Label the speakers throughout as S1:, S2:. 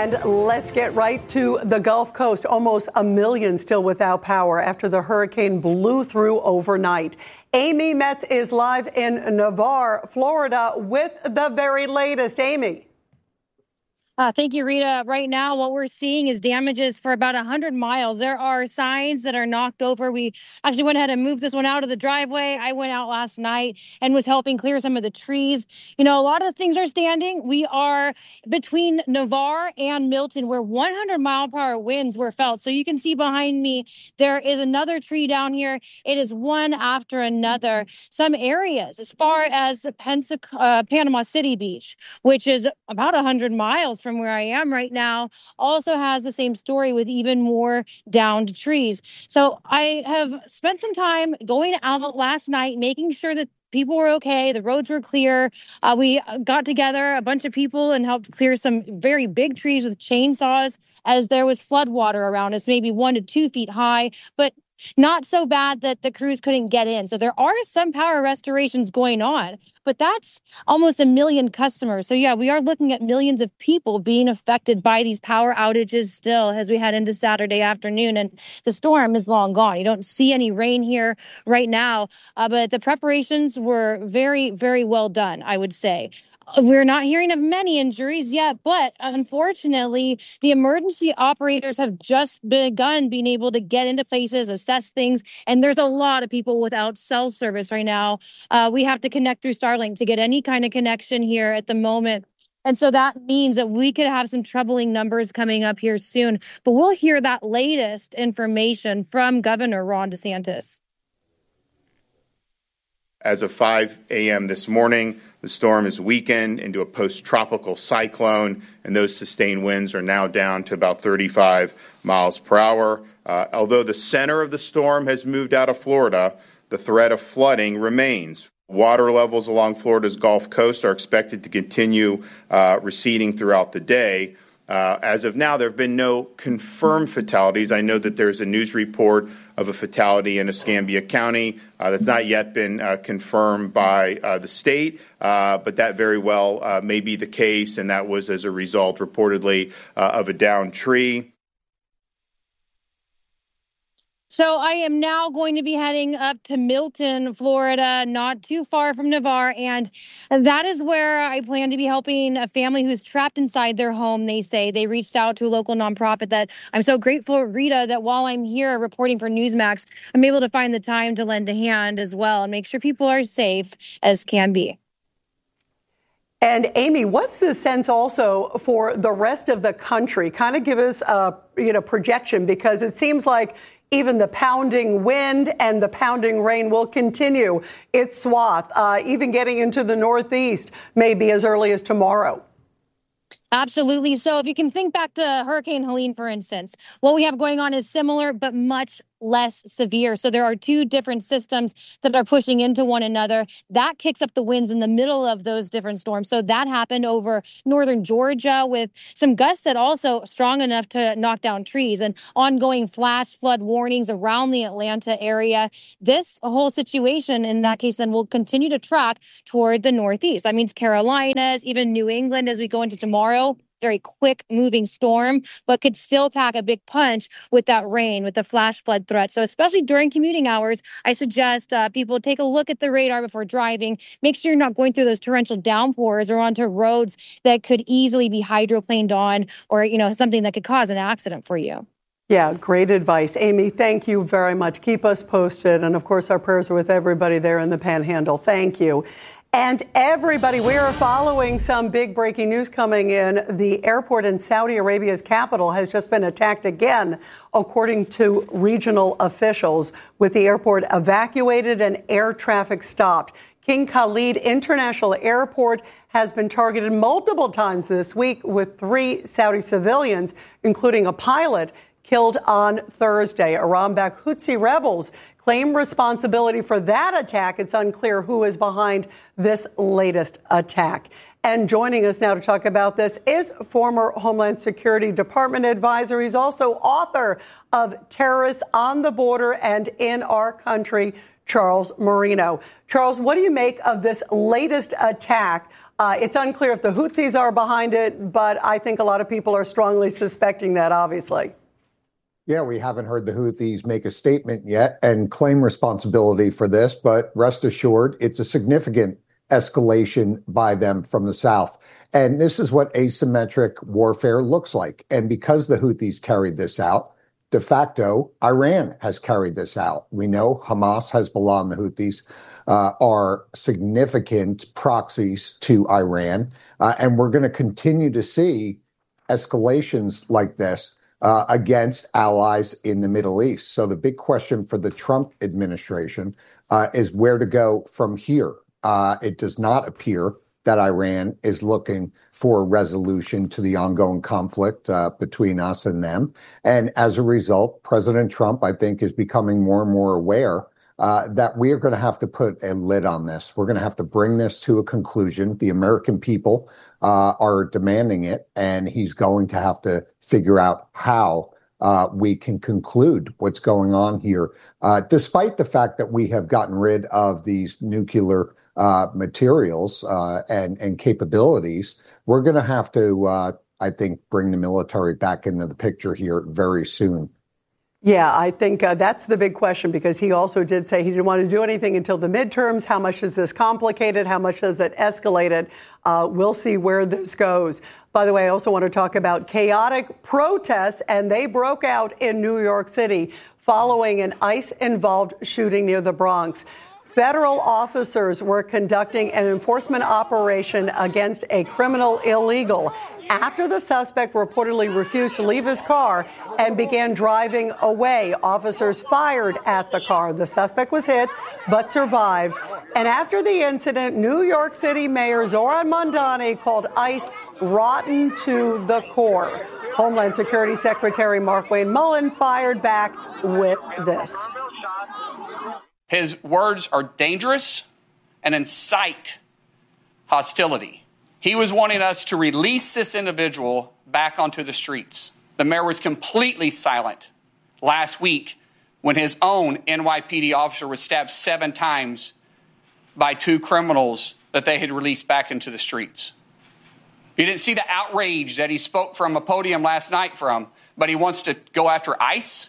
S1: And let's get right to the Gulf Coast. Almost a million still without power after the hurricane blew through overnight. Amy Metz is live in Navarre, Florida, with the very latest. Amy.
S2: Thank you, Rita. Right now, what we're seeing is damages for about 100 miles. There are signs that are knocked over. We actually went ahead and moved this one out of the driveway. I went out last night and was helping clear some of the trees. You know, a lot of things are standing. We are between Navarre and Milton, where 100-mile-per-hour winds were felt. So you can see behind me, there is another tree down here. It is one after another. Some areas, as far as Panama City Beach, which is about 100 miles from where I am right now, also has the same story with even more downed trees. So I have spent some time going out last night, making sure that people were okay. The roads were clear. We got together, a bunch of people, and helped clear some very big trees with chainsaws as there was flood water around us, maybe 1 to 2 feet high, but not so bad that the crews couldn't get in. So there are some power restorations going on, but that's almost 1 million customers. So yeah, we are looking at millions of people being affected by these power outages still as we head into Saturday afternoon. And the storm is long gone. You don't see any rain here right now, but the preparations were very, very well done, I would say. We're not hearing of many injuries yet, but unfortunately, the emergency operators have just begun being able to get into places, assess things, and there's a lot of people without cell service right now. We have to connect through Starlink to get any kind of connection here at the moment. And so that means that we could have some troubling numbers coming up here soon. But we'll hear that latest information from Governor Ron DeSantis.
S3: As of 5 a.m. this morning, the storm is weakened into a post-tropical cyclone, and those sustained winds are now down to about 35 miles per hour. Although the center of the storm has moved out of Florida, the threat of flooding remains. Water levels along Florida's Gulf Coast are expected to continue receding throughout the day. As of now, there have been no confirmed fatalities. I know that there's a news report of a fatality in Escambia County that's not yet been confirmed by the state, but that very well may be the case, and that was as a result, reportedly, of a downed tree.
S2: So I am now going to be heading up to Milton, Florida, not too far from Navarre. And that is where I plan to be helping a family who's trapped inside their home. They say they reached out to a local nonprofit that I'm so grateful, Rita, that while I'm here reporting for Newsmax, I'm able to find the time to lend a hand as well and make sure people are safe as can be.
S1: And Amy, what's the sense also for the rest of the country? Kind of give us a projection, because it seems like even the pounding wind and the pounding rain will continue its swath, even getting into the Northeast, maybe as early as tomorrow.
S2: Absolutely. So if you can think back to Hurricane Helene, for instance, what we have going on is similar, but much less severe. So there are two different systems that are pushing into one another. That kicks up the winds in the middle of those different storms. So that happened over northern Georgia with some gusts that also strong enough to knock down trees and ongoing flash flood warnings around the Atlanta area. This whole situation in that case then will continue to track toward the Northeast. That means Carolinas, even New England as we go into tomorrow. Very quick moving storm, but could still pack a big punch with that rain, with the flash flood threat. So especially during commuting hours, I suggest people take a look at the radar before driving. Make sure you're not going through those torrential downpours or onto roads that could easily be hydroplaned on, or, something that could cause an accident for you.
S1: Yeah, great advice. Amy, thank you very much. Keep us posted. And of course, our prayers are with everybody there in the Panhandle. Thank you. And everybody, we are following some big breaking news coming in. The airport in Saudi Arabia's capital has just been attacked again, according to regional officials, with the airport evacuated and air traffic stopped. King Khalid International Airport has been targeted multiple times this week, with 3 Saudi civilians, including a pilot, killed on Thursday. Iran-backed Houthi rebels claim responsibility for that attack. It's unclear who is behind this latest attack. And joining us now to talk about this is former Homeland Security Department advisor. He's also author of Terrorists on the Border and in Our Country, Charles Marino. Charles, what do you make of this latest attack? It's unclear if the Houthis are behind it, but I think a lot of people are strongly suspecting that, obviously.
S4: Yeah, we haven't heard the Houthis make a statement yet and claim responsibility for this, but rest assured, it's a significant escalation by them from the south. And this is what asymmetric warfare looks like. And because the Houthis carried this out, de facto, Iran has carried this out. We know Hamas, Hezbollah, and the Houthis are significant proxies to Iran. And we're going to continue to see escalations like this against allies in the Middle East. So the big question for the Trump administration is where to go from here. It does not appear that Iran is looking for a resolution to the ongoing conflict between us and them. And as a result, President Trump, I think, is becoming more and more aware that we are going to have to put a lid on this. We're going to have to bring this to a conclusion. The American people are demanding it, and he's going to have to figure out how we can conclude what's going on here, despite the fact that we have gotten rid of these nuclear materials and capabilities. We're going to have to, I think, bring the military back into the picture here very soon.
S1: Yeah, I think that's the big question, because he also did say he didn't want to do anything until the midterms. How much is this complicated? How much does it escalate it? We'll see where this goes. By the way, I also want to talk about chaotic protests, and they broke out in New York City following an ICE-involved shooting near the Bronx. Federal officers were conducting an enforcement operation against a criminal illegal after the suspect reportedly refused to leave his car and began driving away. Officers fired at the car. The suspect was hit but survived. And after the incident, New York City Mayor Zohran Mamdani called ICE rotten to the core. Homeland Security Secretary Markwayne Mullin fired back with this.
S5: His words are dangerous and incite hostility. He was wanting us to release this individual back onto the streets. The mayor was completely silent last week when his own NYPD officer was stabbed 7 times by 2 criminals that they had released back into the streets. You didn't see the outrage that he spoke from a podium last night from, but he wants to go after ICE.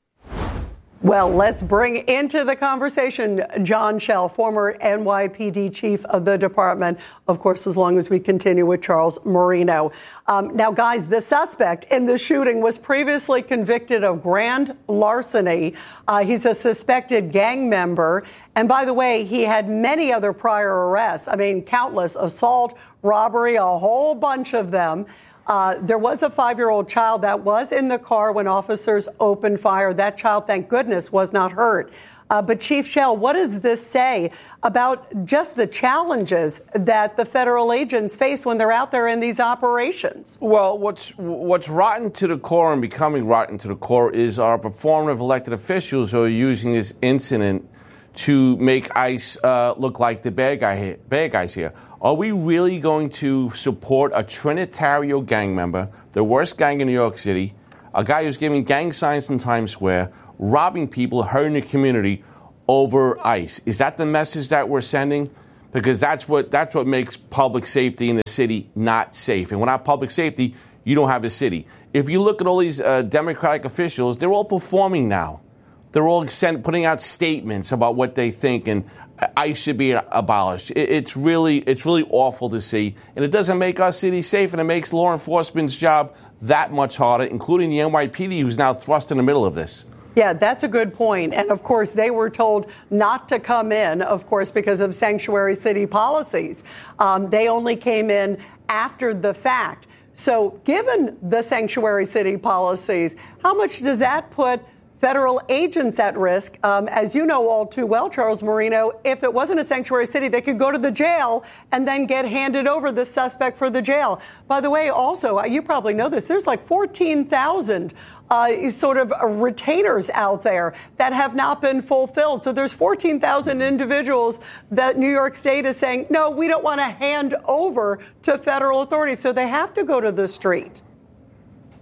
S1: Well, let's bring into the conversation John Schell, former NYPD chief of the department, of course, as long as we continue with Charles Marino. Now, guys, the suspect in the shooting was previously convicted of grand larceny. He's a suspected gang member. And by the way, he had many other prior arrests. I mean, countless: assault, robbery, a whole bunch of them. There was a 5-year-old child that was in the car when officers opened fire. That child, thank goodness, was not hurt. But Chief Schell, what does this say about just the challenges that the federal agents face when they're out there in these operations?
S6: Well, what's rotten to the core and becoming rotten to the core is our performative elected officials who are using this incident to make ICE look like the bad guys here. Are we really going to support a Trinitario gang member, the worst gang in New York City, a guy who's giving gang signs in Times Square, robbing people, hurting the community over ICE? Is that the message that we're sending? Because that's what makes public safety in the city not safe. And without public safety, you don't have a city. If you look at all these Democratic officials, they're all performing now. They're all putting out statements about what they think, and ICE should be abolished. It's really awful to see, and it doesn't make our city safe, and it makes law enforcement's job that much harder, including the NYPD, who's now thrust in the middle of this.
S1: Yeah, that's a good point. And of course, they were told not to come in, of course, because of sanctuary city policies. They only came in after the fact. So given the sanctuary city policies, how much does that put federal agents at risk? As you know all too well, Charles Marino, if it wasn't a sanctuary city, they could go to the jail and then get handed over the suspect for the jail. By the way, also, you probably know this, there's like 14,000 sort of retainers out there that have not been fulfilled. So there's 14,000 individuals that New York State is saying, no, we don't want to hand over to federal authorities. So they have to go to the street.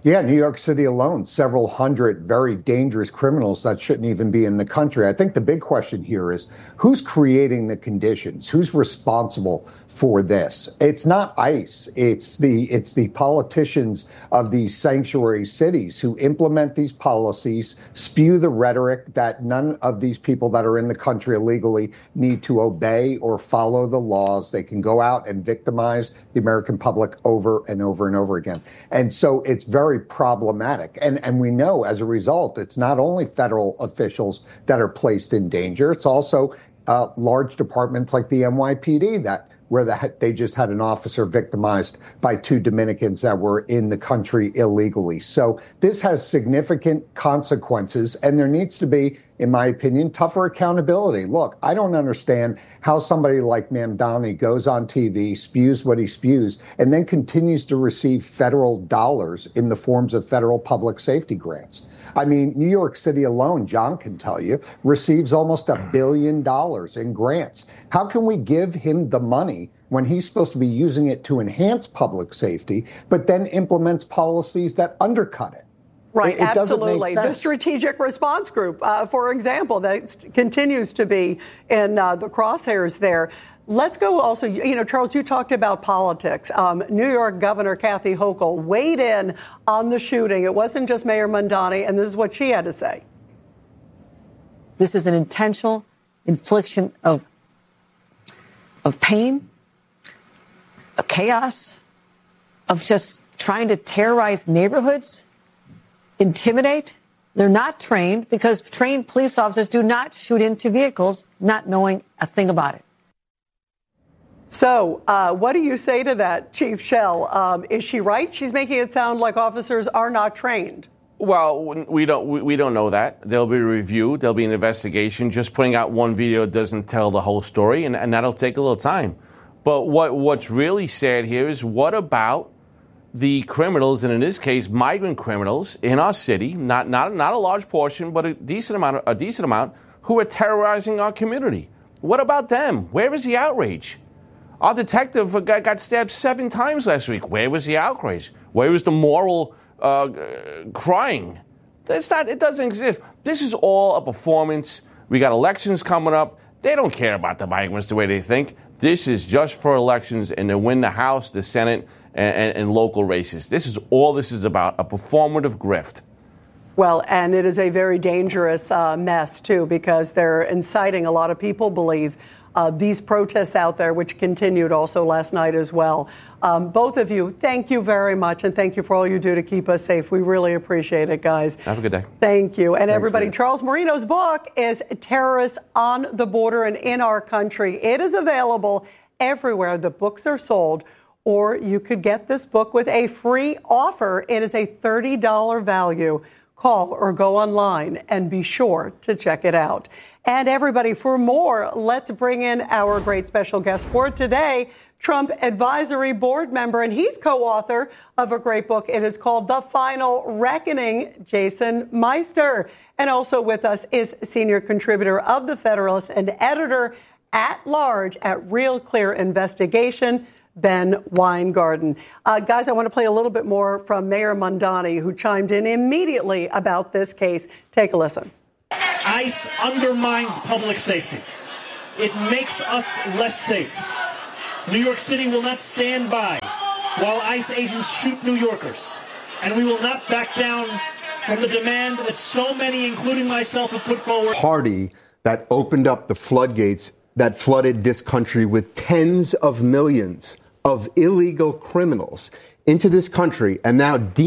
S4: Yeah, New York City alone, several hundred very dangerous criminals that shouldn't even be in the country. I think the big question here is who's creating the conditions? Who's responsible for this? It's not ICE. It's the politicians of these sanctuary cities who implement these policies, spew the rhetoric that none of these people that are in the country illegally need to obey or follow the laws. They can go out and victimize the American public over and over and over again. And so it's very problematic. And we know as a result, it's not only federal officials that are placed in danger, it's also large departments like the NYPD where they just had an officer victimized by 2 Dominicans that were in the country illegally. So this has significant consequences, and there needs to be, in my opinion, tougher accountability. Look, I don't understand how somebody like Mamdani goes on TV, spews what he spews, and then continues to receive federal dollars in the forms of federal public safety grants. I mean, New York City alone, John can tell you, receives almost $1 billion in grants. How can we give him the money when he's supposed to be using it to enhance public safety, but then implements policies that undercut it?
S1: Right,
S4: it
S1: absolutely. The Strategic Response Group, for example, that continues to be in the crosshairs there. Let's go also, Charles, you talked about politics. New York Governor Kathy Hochul weighed in on the shooting. It wasn't just Mayor Mamdani, and this is what she had to say.
S7: This is an intentional infliction of pain, of chaos, of just trying to terrorize neighborhoods, intimidate. They're not trained because trained police officers do not shoot into vehicles not knowing a thing about it.
S1: So what do you say to that, Chief Schell? Is she right? She's making it sound like officers are not trained.
S6: Well, we don't know that. There'll be a review. There'll be an investigation. Just putting out one video doesn't tell the whole story, and that'll take a little time. But what's really sad here is what about the criminals, and in this case, migrant criminals in our city, not a large portion, but a decent amount, who are terrorizing our community. What about them? Where is the outrage? Our detective got stabbed 7 times last week. Where was the outrage? Where was the moral crying? It doesn't exist. This is all a performance. We got elections coming up. They don't care about the migrants the way they think. This is just for elections and to win the House, the Senate, and local races. This is all this is about, a performative grift.
S1: Well, and it is a very dangerous mess, too, because they're inciting, a lot of people believe, these protests out there, which continued also last night as well. Both of you, thank you very much, and thank you for all you do to keep us safe. We really appreciate it, guys.
S6: Have a good day.
S1: Thank you. And
S4: Thanks,
S1: everybody,
S4: man.
S1: Charles Marino's book is Terrorists on the Border and in Our Country. It is available everywhere the books are sold, or you could get this book with a free offer. It is a $30 value. Call or go online and be sure to check it out. And everybody, for more, let's bring in our great special guest for today, Trump Advisory Board member, and he's co-author of a great book. It is called The Final Reckoning, Jason Meister. And also with us is senior contributor of The Federalist and editor at large at Real Clear Investigation, Ben Weingarten. Guys, I want to play a little bit more from Mayor Mamdani, who chimed in immediately about this case. Take a listen.
S8: ICE undermines public safety. It makes us less safe. New York City will not stand by while ICE agents shoot New Yorkers. And we will not back down from the demand that so many, including myself, have put forward.
S9: Party that opened up the floodgates that flooded this country with tens of millions of illegal criminals into this country and now